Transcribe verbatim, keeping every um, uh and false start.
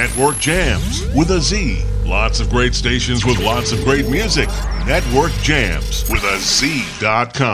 Network Jams with a Z. Lots of great stations with lots of great music. Network Jams with a Z dot com.